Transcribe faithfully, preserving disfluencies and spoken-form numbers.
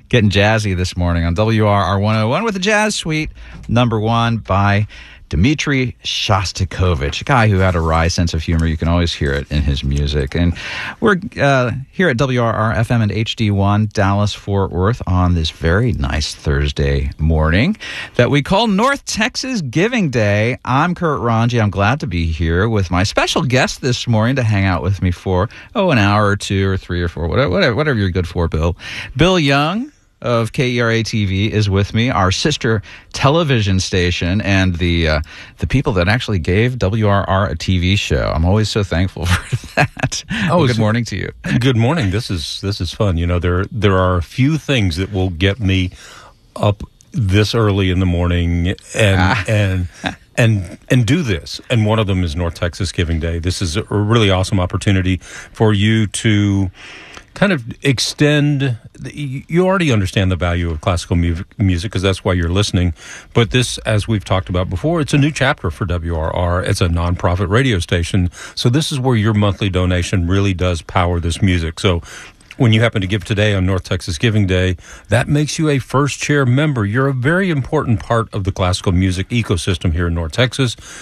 Getting jazzy this morning on W R R one oh one with the Jazz Suite, number one by Dmitri Shostakovich, a guy who had a wry sense of humor. You can always hear it in his music. And we're uh, here at W R R F M and H D one, Dallas, Fort Worth, on this very nice Thursday morning that we call North Texas Giving Day. I'm Kurt Ranji. I'm glad to be here with my special guest this morning to hang out with me for, oh, an hour or two or three or four, whatever, whatever, whatever you're good for, Bill. Bill Young of K E R A T V is with me, our sister television station, and the uh, the people that actually gave W R R a T V show. I'm always so thankful for that. Oh, well, good morning to you. Good morning. This is this is fun. You know, there there are a few things that will get me up this early in the morning and ah. and and and do this. And one of them is North Texas Giving Day. This is a really awesome opportunity for you to kind of extend. You already understand the value of classical mu- music because that's why you're listening. But this, as we've talked about before, it's a new chapter for W R R. It's a nonprofit radio station. So this is where your monthly donation really does power this music. So when you happen to give today on North Texas Giving Day, that makes you a first chair member. You're a very important part of the classical music ecosystem here in North Texas.